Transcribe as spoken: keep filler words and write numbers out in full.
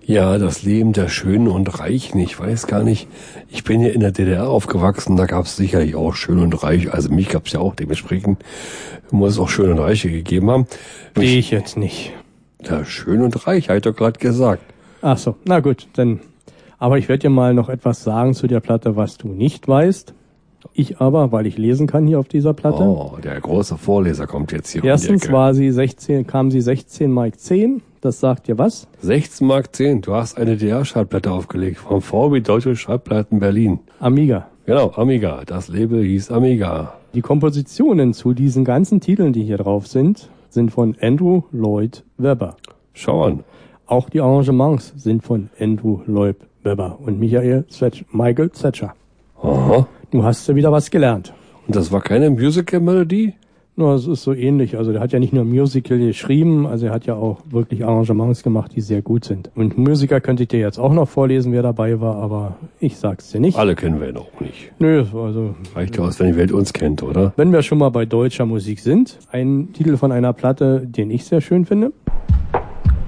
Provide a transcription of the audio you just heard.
Ja, das Leben der Schönen und Reichen. Ich weiß gar nicht, ich bin ja in der D D R aufgewachsen, da gab es sicherlich auch Schön und Reich. Also mich gab es ja auch, dementsprechend muss es auch Schön und Reiche gegeben haben. Sehe ich jetzt nicht. Ja, Schön und Reich, habe ich doch gerade gesagt. Ach so, na gut, dann. Aber ich werde dir mal noch etwas sagen zu der Platte, was du nicht weißt. Ich aber, weil ich lesen kann hier auf dieser Platte. Oh, der große Vorleser kommt jetzt hier. Erstens um war sie sechzehn, kam sie sechzehn Mark zehn. Das sagt dir was? sechzehn Mark zehn. Du hast eine D D R-Schallplatte aufgelegt vom V W Deutsche Schallplatten Berlin. Amiga. Genau, Amiga. Das Label hieß Amiga. Die Kompositionen zu diesen ganzen Titeln, die hier drauf sind, sind von Andrew Lloyd Webber. Schau an. Auch die Arrangements sind von Andrew Lloyd Webber und Michael Zetsch, Michael Zetscher. Aha. Du hast ja wieder was gelernt. Und das war keine Musical-Melodie? Na, es ist so ähnlich. Also der hat ja nicht nur Musical geschrieben, also er hat ja auch wirklich Arrangements gemacht, die sehr gut sind. Und Musiker könnte ich dir jetzt auch noch vorlesen, wer dabei war, aber ich sag's dir nicht. Alle kennen wir noch nicht. Nö, also... Reicht ja aus, wenn die Welt uns kennt, oder? Wenn wir schon mal bei deutscher Musik sind, ein Titel von einer Platte, den ich sehr schön finde.